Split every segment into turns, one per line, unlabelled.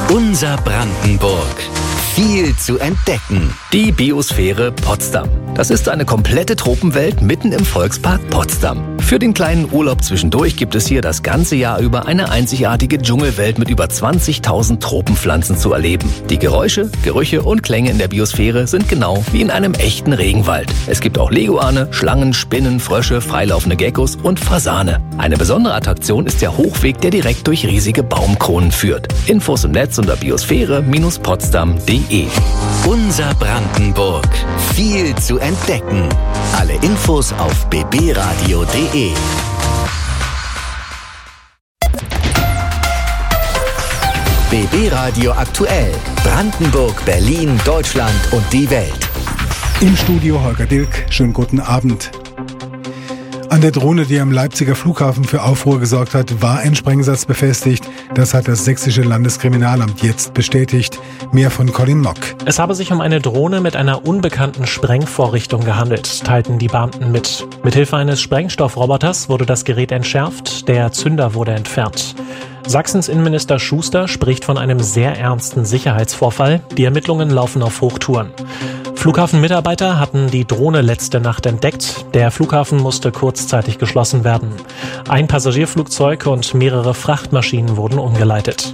Unser Brandenburg. Viel zu entdecken. Die Biosphäre Potsdam. Das ist eine komplette Tropenwelt mitten im Volkspark Potsdam. Für den kleinen Urlaub zwischendurch gibt es hier das ganze Jahr über eine einzigartige Dschungelwelt mit über 20.000 Tropenpflanzen zu erleben. Die Geräusche, Gerüche und Klänge in der Biosphäre sind genau wie in einem echten Regenwald. Es gibt auch Leguane, Schlangen, Spinnen, Frösche, freilaufende Geckos und Fasane. Eine besondere Attraktion ist der Hochweg, der direkt durch riesige Baumkronen führt. Infos im Netz unter biosphäre-potsdam.de. Unser Brandenburg. Viel zu entdecken. Alle Infos auf bbradio.de. BB Radio aktuell. Brandenburg, Berlin, Deutschland und die Welt.
Im Studio Holger Dilk. Schönen guten Abend. An der Drohne, die am Leipziger Flughafen für Aufruhr gesorgt hat, war ein Sprengsatz befestigt. Das hat das Sächsische Landeskriminalamt jetzt bestätigt. Mehr von Colin Mock.
Es habe sich um eine Drohne mit einer unbekannten Sprengvorrichtung gehandelt, teilten die Beamten mit. Mithilfe eines Sprengstoffroboters wurde das Gerät entschärft, der Zünder wurde entfernt. Sachsens Innenminister Schuster spricht von einem sehr ernsten Sicherheitsvorfall. Die Ermittlungen laufen auf Hochtouren. Flughafenmitarbeiter hatten die Drohne letzte Nacht entdeckt. Der Flughafen musste kurzzeitig geschlossen werden. Ein Passagierflugzeug und mehrere Frachtmaschinen wurden umgeleitet.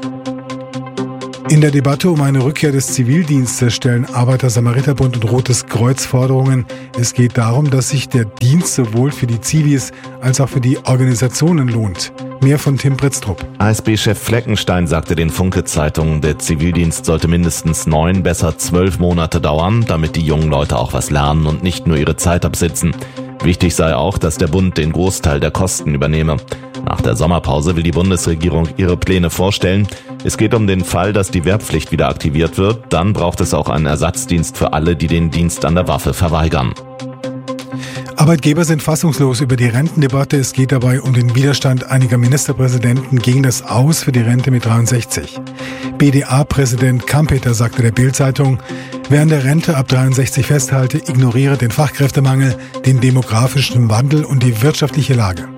In der Debatte um eine Rückkehr des Zivildienstes stellen Arbeiter-Samariter-Bund und Rotes Kreuz Forderungen. Es geht darum, dass sich der Dienst sowohl für die Zivis als auch für die Organisationen lohnt. Mehr von Tim Britztrup.
ASB-Chef Fleckenstein sagte den Funke-Zeitungen, der Zivildienst sollte mindestens 9, besser 12 Monate dauern, damit die jungen Leute auch was lernen und nicht nur ihre Zeit absitzen. Wichtig sei auch, dass der Bund den Großteil der Kosten übernehme. Nach der Sommerpause will die Bundesregierung ihre Pläne vorstellen. Es geht um den Fall, dass die Wehrpflicht wieder aktiviert wird. Dann braucht es auch einen Ersatzdienst für alle, die den Dienst an der Waffe verweigern.
Arbeitgeber sind fassungslos über die Rentendebatte. Es geht dabei um den Widerstand einiger Ministerpräsidenten gegen das Aus für die Rente mit 63. BDA-Präsident Kampeter sagte der Bild-Zeitung, wer an der Rente ab 63 festhalte, ignoriere den Fachkräftemangel, den demografischen Wandel und die wirtschaftliche Lage.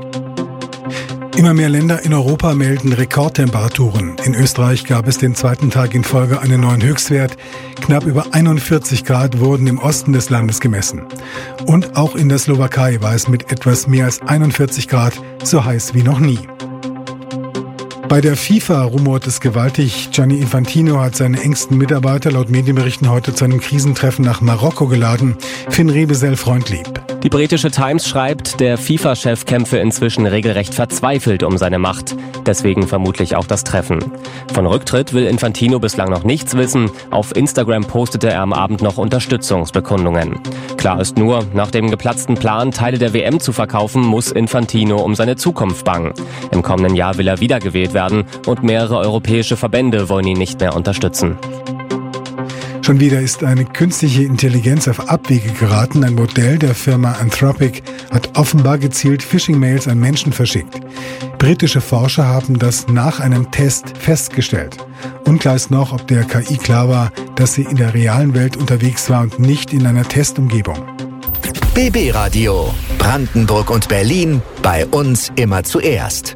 Immer mehr Länder in Europa melden Rekordtemperaturen. In Österreich gab es den zweiten Tag in Folge einen neuen Höchstwert. Knapp über 41 Grad wurden im Osten des Landes gemessen. Und auch in der Slowakei war es mit etwas mehr als 41 Grad so heiß wie noch nie. Bei der FIFA rumort es gewaltig. Gianni Infantino hat seine engsten Mitarbeiter laut Medienberichten heute zu einem Krisentreffen nach Marokko geladen. Finn Rebesel freundlieb.
Die britische Times schreibt, der FIFA-Chef kämpfe inzwischen regelrecht verzweifelt um seine Macht. Deswegen vermutlich auch das Treffen. Von Rücktritt will Infantino bislang noch nichts wissen. Auf Instagram postete er am Abend noch Unterstützungsbekundungen. Klar ist nur, nach dem geplatzten Plan, Teile der WM zu verkaufen, muss Infantino um seine Zukunft bangen. Im kommenden Jahr will er wiedergewählt werden und mehrere europäische Verbände wollen ihn nicht mehr unterstützen.
Schon wieder ist eine künstliche Intelligenz auf Abwege geraten. Ein Modell der Firma Anthropic hat offenbar gezielt Phishing-Mails an Menschen verschickt. Britische Forscher haben das nach einem Test festgestellt. Unklar ist noch, ob der KI klar war, dass sie in der realen Welt unterwegs war und nicht in einer Testumgebung.
BB Radio. Brandenburg und Berlin. Bei uns immer zuerst.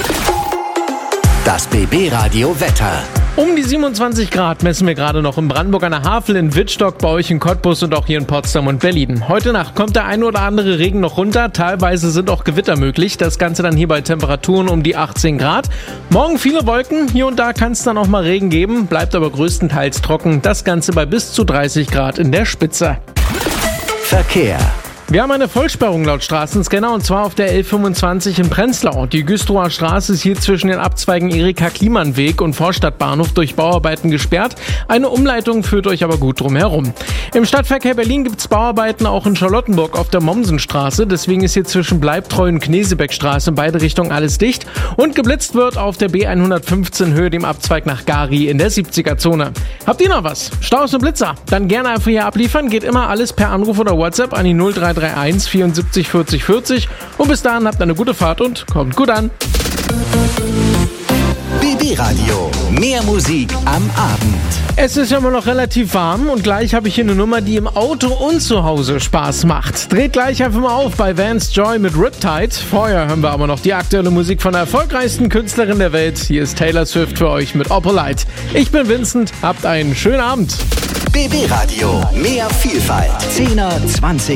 Das BB Radio Wetter.
Um die 27 Grad messen wir gerade noch in Brandenburg an der Havel, in Wittstock, bei euch in Cottbus und auch hier in Potsdam und Berlin. Heute Nacht kommt der ein oder andere Regen noch runter, teilweise sind auch Gewitter möglich. Das Ganze dann hier bei Temperaturen um die 18 Grad. Morgen viele Wolken, hier und da kann es dann auch mal Regen geben, bleibt aber größtenteils trocken. Das Ganze bei bis zu 30 Grad in der Spitze.
Verkehr.
Wir haben eine Vollsperrung laut Straßenscanner und zwar auf der L25 in Prenzlau. Die Güstrower Straße ist hier zwischen den Abzweigen Erika-Kliemann-Weg und Vorstadtbahnhof durch Bauarbeiten gesperrt. Eine Umleitung führt euch aber gut drum herum. Im Stadtverkehr Berlin gibt es Bauarbeiten auch in Charlottenburg auf der Mommsenstraße. Deswegen ist hier zwischen Bleibtreu und Knesebeckstraße in beide Richtungen alles dicht. Und geblitzt wird auf der B115 Höhe dem Abzweig nach Gari in der 70er-Zone. Habt ihr noch was? Staus und Blitzer? Dann gerne einfach hier abliefern. Geht immer alles per Anruf oder WhatsApp an die 0331 74 40 40. Und bis dahin habt eine gute Fahrt und kommt gut an.
BB Radio. Mehr Musik am Abend.
Es ist ja immer noch relativ warm und gleich habe ich hier eine Nummer, die im Auto und zu Hause Spaß macht. Dreht gleich einfach mal auf bei Vance Joy mit Riptide. Vorher hören wir aber noch die aktuelle Musik von der erfolgreichsten Künstlerin der Welt. Hier ist Taylor Swift für euch mit Opalite. Ich bin Vincent, habt einen schönen Abend.
BB Radio, mehr Vielfalt. 10er, 20er.